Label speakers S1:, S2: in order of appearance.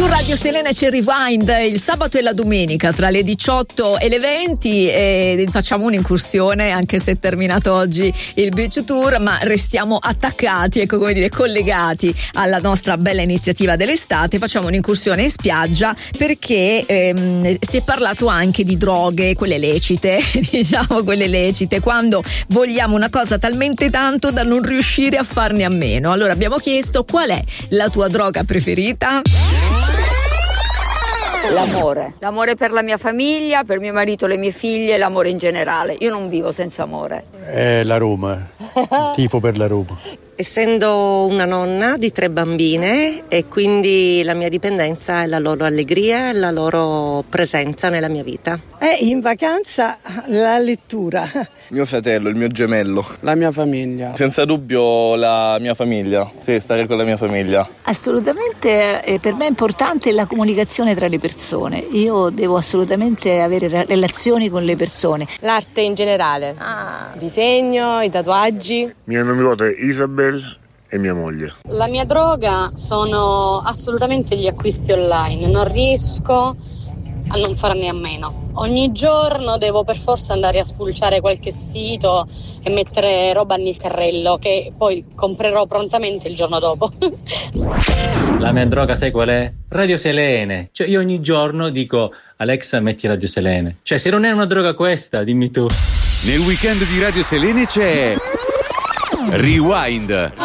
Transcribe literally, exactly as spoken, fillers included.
S1: Su Radio Selena c'è Rewind il sabato e la domenica tra le diciotto e le venti e facciamo un'incursione, anche se è terminato oggi il Beach Tour, ma restiamo attaccati, ecco, come dire, collegati alla nostra bella iniziativa dell'estate. Facciamo un'incursione in spiaggia perché ehm, si è parlato anche di droghe, quelle lecite, diciamo quelle lecite, quando vogliamo una cosa talmente tanto da non riuscire a farne a meno. Allora abbiamo chiesto: qual è la tua droga preferita?
S2: L'amore, l'amore per la mia famiglia, per mio marito, le mie figlie, l'amore in generale. Io non vivo senza amore.
S3: È la Roma, il tifo per la Roma.
S4: Essendo una nonna di tre bambine e quindi la mia dipendenza è la loro allegria e la loro presenza nella mia vita.
S5: E in vacanza la lettura.
S6: Mio fratello, il mio gemello.
S3: La mia famiglia.
S6: Senza dubbio la mia famiglia, sì, stare con la mia famiglia.
S7: Assolutamente, eh, per me è importante la comunicazione tra le persone. Io devo assolutamente avere relazioni con le persone.
S8: L'arte in generale, ah. disegno, i tatuaggi.
S9: Mia nipote Isabel e mia moglie.
S10: La mia droga sono assolutamente gli acquisti online, non riesco a non farne a meno. Ogni giorno devo per forza andare a spulciare qualche sito e mettere roba nel carrello che poi comprerò prontamente il giorno dopo.
S11: La mia droga sai qual è? Radio Selene. Cioè io ogni giorno dico: Alexa, metti Radio Selene. Cioè se non è una droga questa, dimmi tu.
S12: Nel weekend di Radio Selene c'è Rewind.